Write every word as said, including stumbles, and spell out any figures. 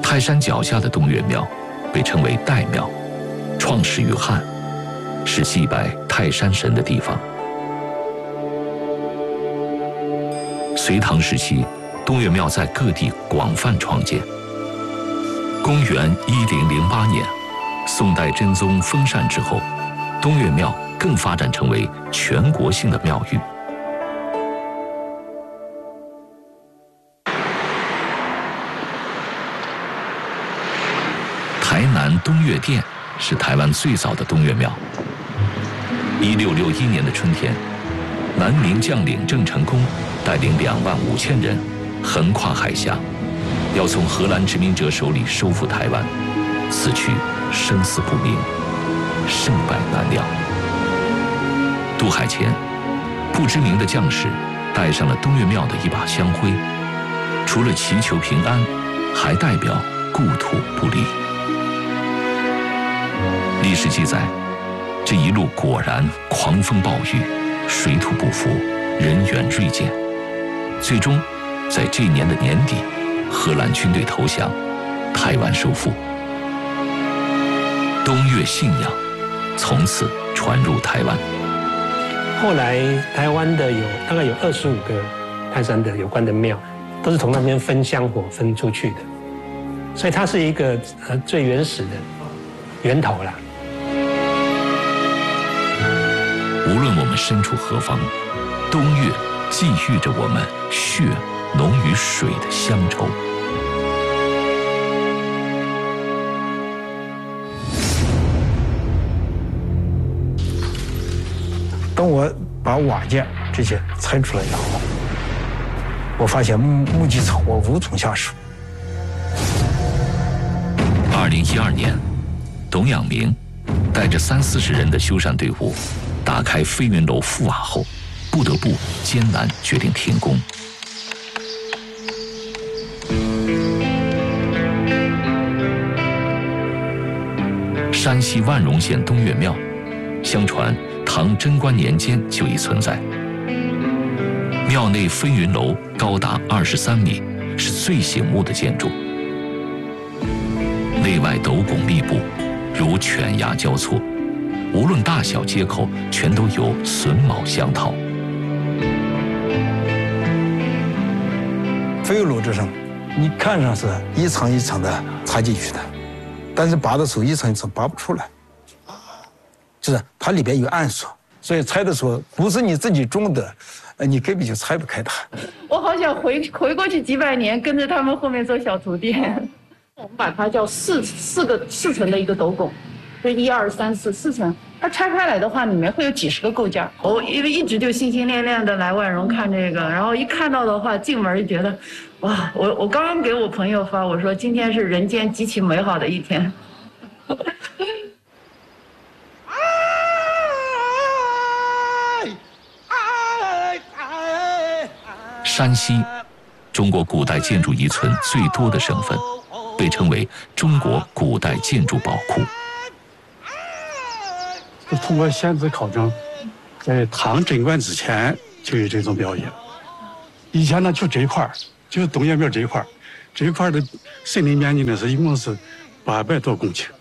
泰山脚下的东岳庙被称为岱庙，创始于汉，是祭拜泰山神的地方。隋唐时期，东岳庙在各地广泛创建。公元一零零八年，宋代真宗封禅之后，东岳庙更发展成为全国性的庙宇。台南东岳殿是台湾最早的东岳庙。一六六一年的春天，南明将领郑成功带领两万五千人横跨海峡，要从荷兰殖民者手里收复台湾。此去生死不明，胜败难料。渡海前，不知名的将士带上了东岳庙的一把香灰，除了祈求平安，还代表故土不离。历史记载，这一路果然狂风暴雨，水土不服，人员锐减。最终，在这年的年底，荷兰军队投降，台湾收复。东岳信仰从此传入台湾。 后来台湾的有大概有二十五个泰山的有关的庙，都是从那边分香火分出去的，所以它是一个呃最原始的源头啦。 无论我们身处何方，东岳寄寓着我们血浓于水的乡愁。 当我把瓦件这些拆出来以后，我发现木木基草我无从下手。 二零一二年，董养明带着三四十人的修缮队伍，打开飞云楼覆瓦后，不得不艰难决定停工。山西万荣县东岳庙，相传唐贞观年间就已存在。庙内飞云楼高达二十三米，是最醒目的建筑，内外斗拱密布，如犬牙交错，无论大小街口，全都有榫卯相套。 飞云楼之上，你看上是一层一层的插进去的，但是拔的时候一层一层拔不出来，就是它里边有暗锁，所以拆的时候不是你自己种的，呃，你根本就拆不开它。 我好想回回过去几百年，跟着他们后面做小徒弟。我们把它叫四四个四层的一个斗拱，就一二三四四层。它拆开来的话，里面会有几十个构件。我因为一直就心心念念的来万荣看这个，然后一看到的话，进门就觉得，哇！我我刚刚给我朋友发，我说今天是人间极其美好的一天。 山西，中国古代建筑遗存最多的省份，被称为中国古代建筑宝库。 通过现址考证，在唐贞观之前就有这种表演。以前呢，就这一块就是东岳庙这一块这一块的森林面积呢是一共是八百多公顷。